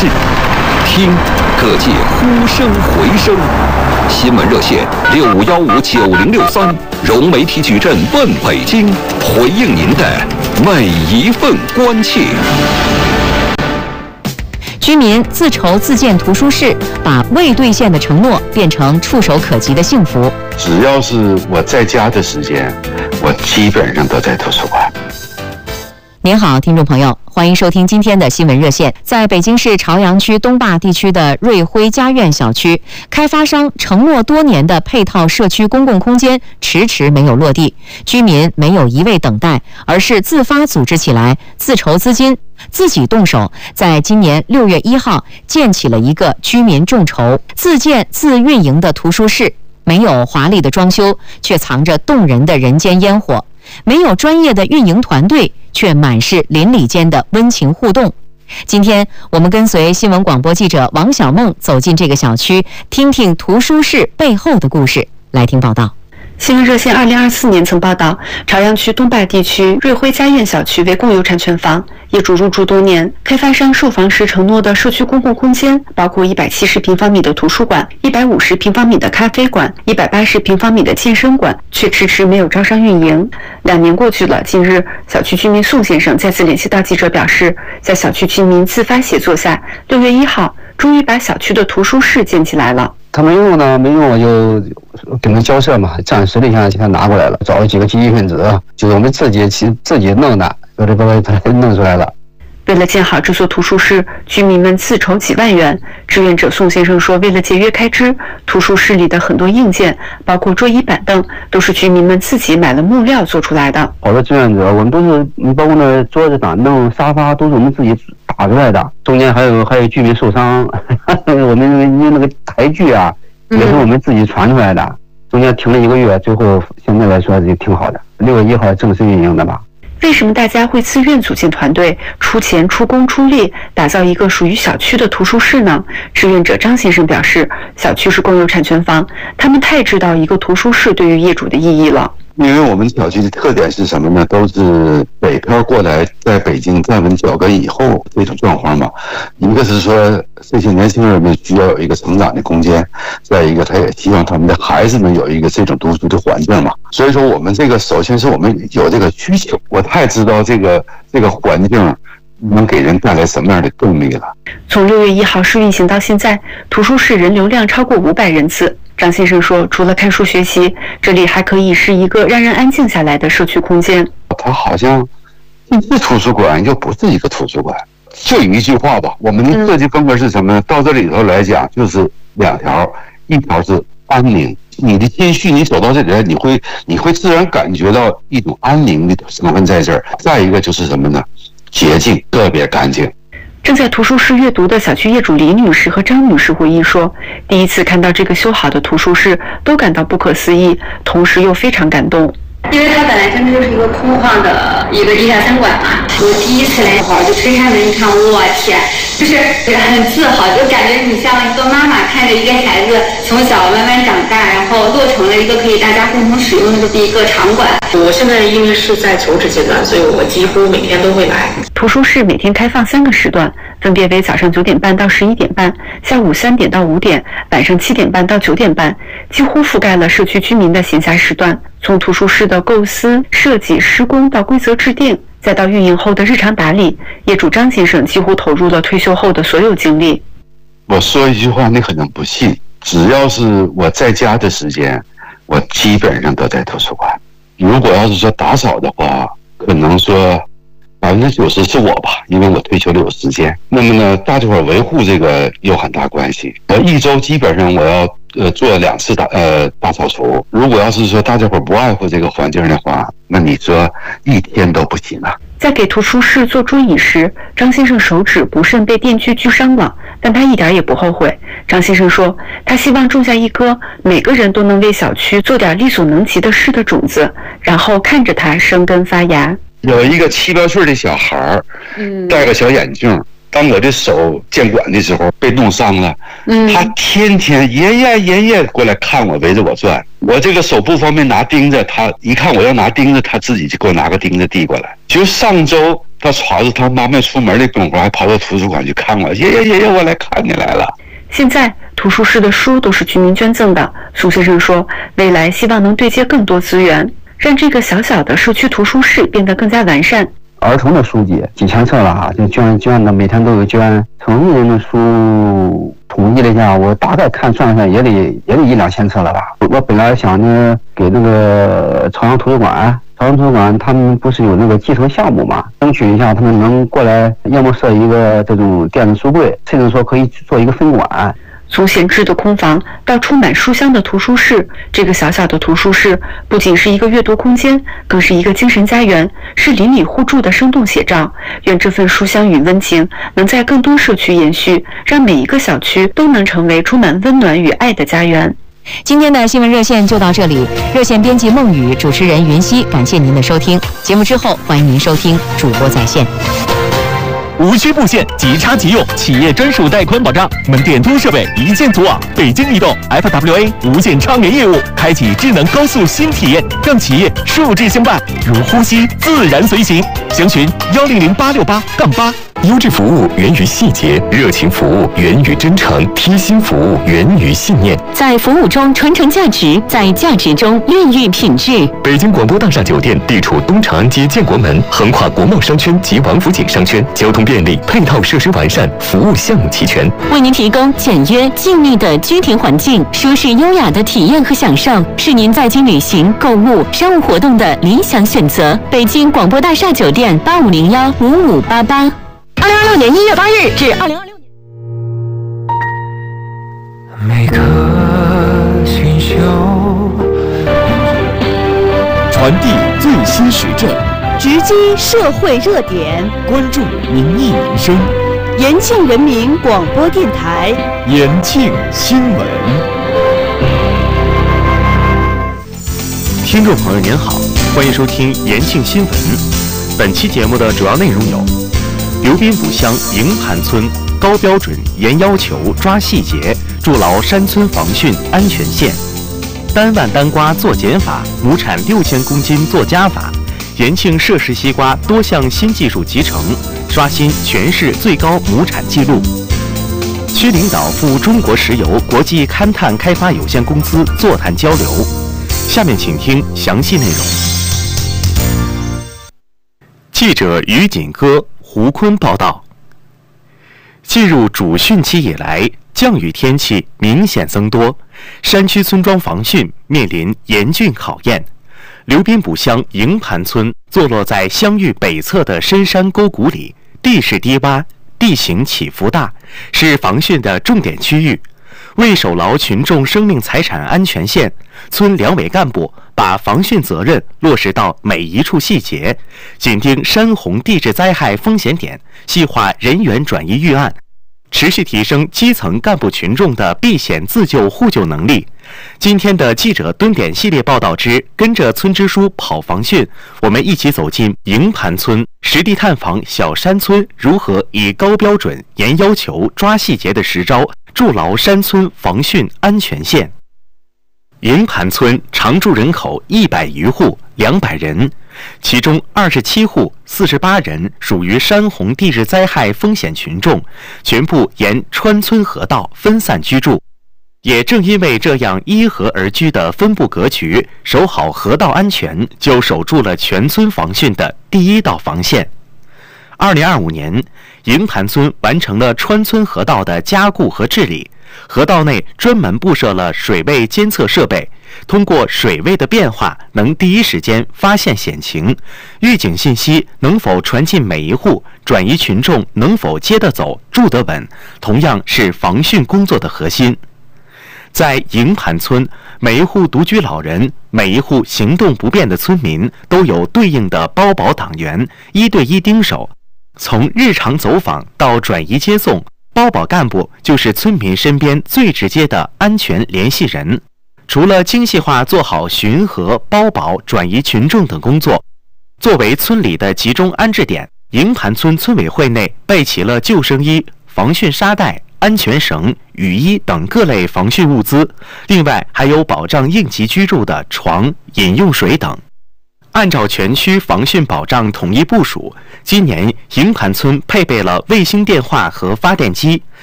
事，听各界呼声回声。新闻热线65159063，融媒体矩阵问北京，回应您的每一份关切。 居民自筹自建图书室，把未兑现的承诺变成触手可及的幸福。 只要是我在家的时间，我基本上都在图书馆。 您好，听众朋友，欢迎收听今天的新闻热线。在北京市朝阳区东坝地区的瑞辉家苑小区，开发商承诺多年的配套社区公共空间迟迟没有落地，居民没有一味等待，而是自发组织起来，自筹资金，自己动手，在今年6月1号建起了一个居民众筹、自建自运营的图书室。没有华丽的装修，却藏着动人的人间烟火；没有专业的运营团队，却满是邻里间的温情互动。今天我们跟随新闻广播记者王小梦走进这个小区，听听图书室背后的故事。来听报道。 新闻热线2024年曾报道，朝阳区东坝地区瑞辉家苑小区为公有产权房，业主入住多年，开发商售房时承诺的社区公共空间包括170平方米的图书馆、150平方米的咖啡馆、180平方米的健身馆，却迟迟没有招商运营。2年过去了，近日小区居民宋先生再次联系到记者表示，在小区居民自发协作下，6月1号终于把小区的图书室建起来了。 他没用呢，没用我就给他交涉嘛，暂时的现在给他拿过来了，找了几个积极分子，就我们自己弄的，把它弄出来了。 为了建好这所图书室，居民们自筹几万元。志愿者宋先生说，为了节约开支，图书室里的很多硬件，包括桌椅板凳，都是居民们自己买了木料做出来的。 好多志愿者，我们都是包括那桌子、板凳、沙发，都是我们自己打出来的。中间还有居民受伤，我们那个台锯啊，也是我们自己传出来的。中间停了1个月，最后现在来说就挺好的。6月1号正式运营的吧。 为什么大家会自愿组建团队，出钱、出工、出力，打造一个属于小区的图书室呢？志愿者张先生表示，小区是公有产权房，他们太知道一个图书室对于业主的意义了。 因为我们小区的特点是什么呢？都是北漂过来，在北京站稳脚跟以后这种状况嘛。一个是说这些年轻人们需要有一个成长的空间，再一个他也希望他们的孩子们有一个这种读书的环境嘛。所以说我们这个首先是我们有这个需求，我太知道这个环境能给人带来什么样的动力了。 从6月1号试运行到现在，图书室人流量超过500人次。张先生说，除了看书学习，这里还可以是一个让人安静下来的社区空间。 它好像是图书馆又不是一个图书馆，就一句话吧，我们的设计风格是什么呢？到这里头来讲就是2条，一条是安宁，你的心绪，你走到这里来，你会自然感觉到一种安宁的成分在这儿。再一个就是什么呢？洁净，特别干净。 正在图书室阅读的小区业主李女士和张女士回忆说，第一次看到这个修好的图书室，都感到不可思议，同时又非常感动。 因为它本来真的就是一个空旷的一个地下餐馆嘛，我第一次来就推开门一看，我天，就是很自豪，就感觉你像一个妈妈看着一个孩子从小慢慢长大，然后落成了一个可以大家共同使用的一个场馆。 我现在因为是在求职阶段，所以我几乎每天都会来。 图书室每天开放3个时段，分别为早上9点半到11点半，下午3点到5点，晚上7点半到9点半，几乎覆盖了社区居民的闲暇时段。从图书室的构思、设计、施工到规则制定，再到运营后的日常打理，业主张先生几乎投入了退休后的所有精力。 我说一句话，你可能不信，只要是我在家的时间，我基本上都在图书馆。如果要是说打扫的话，可能说90%是我吧，因为我退休了有时间。那么呢，大家伙维护这个有很大关系。我1周基本上我要做2次大扫除。如果要是说大家伙不爱护这个环境的话，那你说1天都不行啊。 在给图书室做桌椅时，张先生手指不慎被电锯锯伤了，但他一点也不后悔。张先生说，他希望种下一颗每个人都能为小区做点力所能及的事的种子，然后看着它生根发芽。 有一个7、8岁的小孩，戴个小眼镜。当我的手监管的时候被弄伤了，他天天爷爷过来看我，围着我转。我这个手不方便拿钉子，他一看我要拿钉子，他自己就给我拿个钉子递过来。就上周他歘着他妈妈出门的功夫，还跑到图书馆去看我，爷爷，我来看你来了。 现在图书室的书都是居民捐赠的。苏先生说，未来希望能对接更多资源，让这个小小的社区图书室变得更加完善。 儿童的书籍几千册了哈，就捐的，每天都有捐。成人的书统计了一下，我大概算也得1-2千册了吧。我本来想呢给那个朝阳图书馆他们不是有那个继承项目嘛，争取一下他们能过来，要么设一个这种电子书柜，甚至说可以做一个分馆。 从闲置的空房到充满书香的图书室，这个小小的图书室不仅是一个阅读空间，更是一个精神家园，是邻里互助的生动写照。愿这份书香与温情能在更多社区延续，让每一个小区都能成为充满温暖与爱的家园。 今天的新闻热线就到这里，热线编辑孟宇，主持人云溪，感谢您的收听。节目之后，欢迎您收听主播在线。 无需布线，即插即用，企业专属带宽保障，门店多设备，一键组网。北京移动 FWA 无线超联业务，开启智能高速新体验，让企业数字相伴，如呼吸，自然随行。详询100868-8。 优质服务源于细节，热情服务源于真诚，贴心服务源于信念。 在服务中传承价值，在价值中孕育品质。 北京广播大厦酒店地处东长安街建国门，横跨国贸商圈及王府井商圈，交通便利，配套设施完善，服务项目齐全， 为您提供简约静谧的居庭环境，舒适优雅的体验和享受，是您在京旅行、购物、商务活动的理想选择。北京广播大厦酒店8501-5588。2026年1月8日至2026年。 每颗星宿， 传递最新时政， 直击社会热点， 关注民意民生。 延庆人民广播电台， 延庆新闻。 听众朋友您好，欢迎收听延庆新闻。本期节目的主要内容有：刘滨府乡营盘村高标准严要求抓细节，筑牢山村防汛安全线；单万单瓜做减法，亩产6000公斤做加法。延庆涉事西瓜多项新技术集成，刷新全市最高亩产记录。区领导赴中国石油国际勘探开发有限公司座谈交流。下面请听详细内容。记者于锦歌、胡坤报道。进入主汛期以来，降雨天气明显增多，山区村庄防汛面临严峻考验。刘滨堡乡营盘村坐落在乡域北侧的深山沟谷里，地势低洼，地形起伏大，是防汛的重点区域。为守牢群众生命财产安全线，村两委干部把防汛责任落实到每一处细节，紧盯山洪地质灾害风险点，细化人员转移预案，持续提升基层干部群众的避险自救互救能力。今天的记者蹲点系列报道之跟着村支书跑防汛，我们一起走进营盘村，实地探访小山村如何以高标准、严要求、抓细节的实招，筑牢山村防汛安全线。营盘村常住人口100余户，200人，其中27户48人属于山洪地质灾害风险群众，全部沿川村河道分散居住。也正因为这样依河而居的分布格局，守好河道安全，就守住了全村防汛的第一道防线。2025年，营盘村完成了川村河道的加固和治理，河道内专门布设了水位监测设备，通过水位的变化，能第一时间发现险情，预警信息能否传进每一户，转移群众能否接得走、住得稳，同样是防汛工作的核心。在营盘村，每一户独居老人，每一户行动不便的村民都有对应的包保党员，1对1盯守。从日常走访到转移接送，包保干部就是村民身边最直接的安全联系人。除了精细化做好巡河、包保、转移群众等工作，作为村里的集中安置点，营盘村村委会内备齐了救生衣、防汛沙袋、安全绳、雨衣等各类防汛物资，另外还有保障应急居住的床、饮用水等。 按照全区防汛保障统一部署，今年营盘村配备了卫星电话和发电机，